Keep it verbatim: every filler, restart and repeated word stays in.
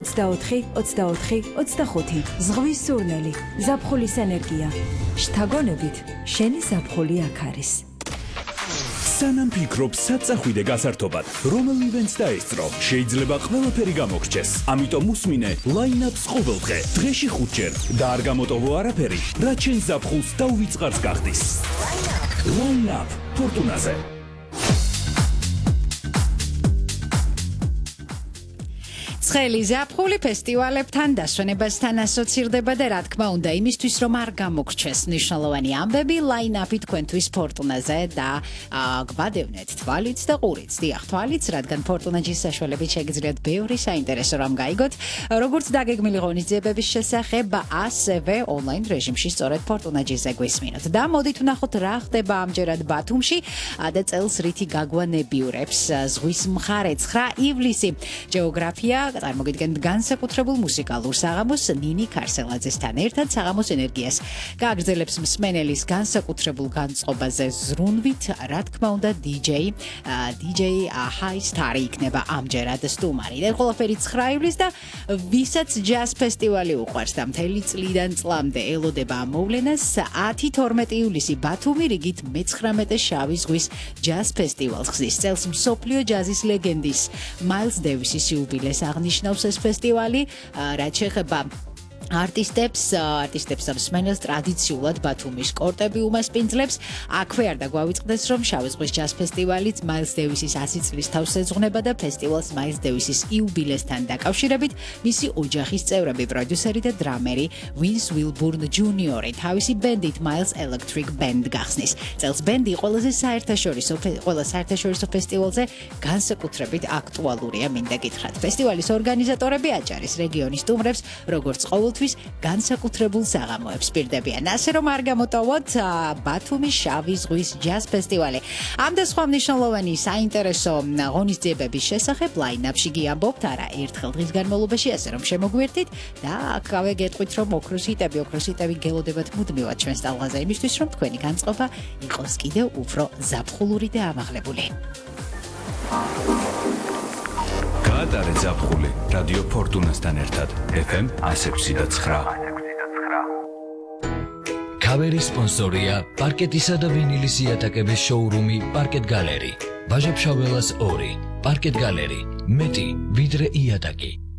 ოცდაოთხი, ოცდაოთხი, ოცდახუთი. ზღვის სურნელი, ზაფხულის ენერგია. შთაგონებით, შენი ზაფხული აქ არის. სანამ ფიქრობ საწახვიდე გასართობად, რომელ ივენტს დაესწრო, შეიძლება ყველაფერი გამოგრჩეს. ამიტომ უსმინე line-up-ს ყოველდღე, დღეში ხუთჯერ და არ გამოტოვო არაფერი, რაც შენ ზაფხულს და უვიწყარს გახდის. line-up ფორტუნაზე. ცხელი ზაფხული ფესტივალებთან დასვენებასთან ასოცირდება და რა თქმა უნდა იმისთვის რომ არ გამოგრჩეს მნიშვნელოვანი ამბები line-up-ი თქვენთვის ფორტუნაზე და გვადევნეთ თვალით და ყურით. დიახ, თვალით, რადგან ფორტუნაჯის საშუალებით შეგიძლიათ ბევრი საინტერესო რამ გაიგოთ, როგორც დაგეგმილი ღონისძიებების შესახებ, ასევე ონლაინ რეჟიმში სწორედ ფორტუნაჯიზე გვისმინოთ. და მოდით ვნახოთ რა ხდება ამჯერად ბათუმში და წელს რითი გაგვანებიურებს ზღვის მხარე. ცხრა ივლისი გეოგრაფია წარმოგიდგენთ განსაკუთრებულ მუსიკალურ საღამოს ნინი ქარსელაძესთან ერთად საღამოს ენერგიას გააგრძელებს მსმენელის განსაკუთრებულ განწყობაზე ზრუნვით, რა თქმა უნდა დიჯეი დიჯეი ჰაი სტარი იქნება ამჯერად სტუმარი. და ყველაფერი ცხრა ივლისს და ვისაც ჯაზ ფესტივალი უყვარს და მთელი წლიდან წლამდე ელოდება ამ მოვლენას, ათი თორმეტი ივლისი ბათუმი რიგით მეცხრამეტე შავი ზღვის ჯაზ ფესტივალს ხსნის. წელს მსოფლიო ჯაზის ლეგენდის მაილს დევისის იუბილეს აღნიშნავს ეს ფესტივალი, რაც შეეხება არტისტებს, არტისტებს და მსმენელს ტრადიციულად ბათუმის კორტები უმასპინძლებს. აქვე არ დაგვავიწყდეს, რომ შავი ზღვის ჯაზ ფესტივალიც მაილს დევისის ასი წლის თავს ეძღვნება და ფესტივალს მაილს დევისის იუბილესთან დაკავშირებით მისი ოჯახის წევრები, პროდიუსერი და დრამერი ვინს ვილბურნ ჯუნიორი თავისი ბენდით მაილს ელექტრიკ ბენდ გახსნის. წელს ბენდი ყველაზე საერთაშორისო ყველა საერთაშორისო ფესტივალზე განსაკუთრებით აქტუალურია, მინდა გითხრათ. ფესტივალის ორგანიზატორები აჭარის რეგიონის სტუმრებს, როგორც ყოველთვის განსაკუთრებულ საღამოებს პირდებიან. ასე რომ არ გამოტოვოთ ბათუმის შავი ზღვის ჯაზ ფესტივალი. ამ და სხვა მნიშვნელოვანი საინტერესო ღონისძიებების შესახებ line-up-ში გიამბობთ არა ერთხელ დღის განმავლობაში, ასე რომ შემოგვერთით და აქავე გეტყვით, რომ ოქროს ჰიტები, ოქროს ჰიტები გელოდებათ მუდმივად ჩვენს ტალღაზე იმისთვის, რომ თქვენი განწყობა იყოს კიდევ უფრო ზაფხულური და ამაღლებული. გაატარეთ ზაფხული რადიო ფორტუნასთან ერთად ეფ ემ ასი და ცხრა. ქავერის სპონსორია პარკეტისა და ვინილის იატაკების შოურუმი პარკეტ გალერი. ბაჟაფშაველას ორი. პარკეტ გალერი. მეტი ვიდრე იატაკი.